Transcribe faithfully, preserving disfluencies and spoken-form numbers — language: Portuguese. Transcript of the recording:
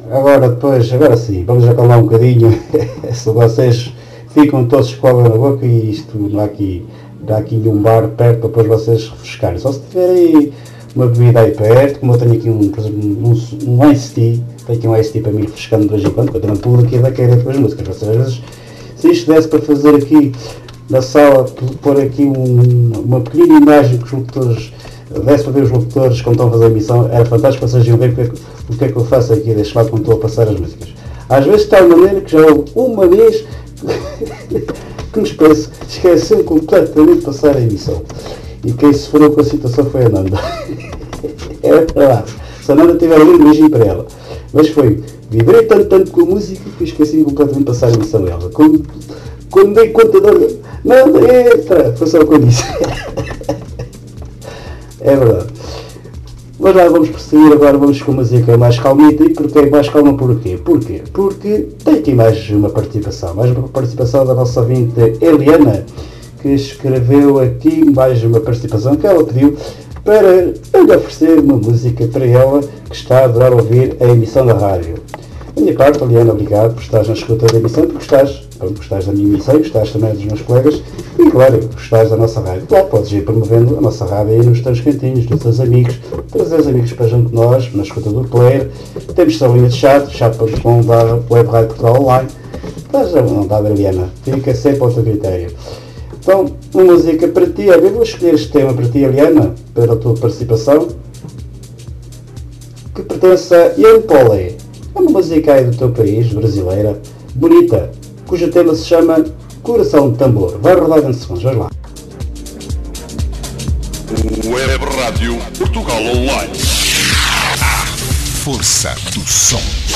agora depois, agora sim, vamos acalmar um bocadinho. Se vocês ficam todos com água na boca e isto não há aqui, não há aqui um bar perto para depois vocês refrescarem. Só se tiverem uma bebida aí perto, como eu tenho aqui um, por exemplo, um, um Ice Tea, tenho aqui um Ice Tea para mim refrescando de vez em quando, porque eu também pulo aqui da queira com as músicas. Vocês, às vezes, se isto desse para fazer aqui na sala, pôr aqui um, uma pequena imagem que os locutores, desse para ver os locutores quando estão a fazer a emissão, era fantástico para vocês iam ver o que, é que, o que é que eu faço aqui deste lado quando estou a passar as músicas. Às vezes está de maneira que já houve uma vez que me esqueço, esqueci completamente de passar a emissão. E quem se foram com a situação foi a Nanda. É verdade. Se a Nanda tiver ali, um beijinho para ela. Mas foi, vibrei tanto, tanto com a música que esqueci completamente de passar a emissão a ela. Quando, quando dei conta da Nanda, entra! Foi só o que eu disse. É verdade. Mas lá vamos prosseguir agora, vamos com a música mais calmita. E porquê mais calma porquê? Porquê? Porque tem aqui mais uma participação. Mais uma participação da nossa ouvinte Eliana, que escreveu aqui mais uma participação que ela pediu para lhe oferecer uma música para ela que está a adorar ouvir a emissão da rádio. Da minha parte, Eliana, obrigado por estares na escuta da emissão, porque estás, pronto, gostares da minha emissão, gostares também dos meus colegas e, claro, gostares da nossa rádio. Claro, podes ir promovendo a nossa rádio aí nos teus cantinhos, dos teus amigos, trazer os amigos para junto de nós, na escuta do player. Temos essa linha de chat, chat ponto com barra web rádio Portugal online. Estás a vontade, Eliana, fica sempre ao teu critério. Então, uma música para ti, eu vou escolher este tema para ti, Eliana, pela tua participação, que pertence a Ian Polé. É uma música aí do teu país, brasileira, bonita, cujo tema se chama Coração de Tambor. Vai rodar vinte segundos, vamos lá. Web Rádio Portugal Online. Força do som.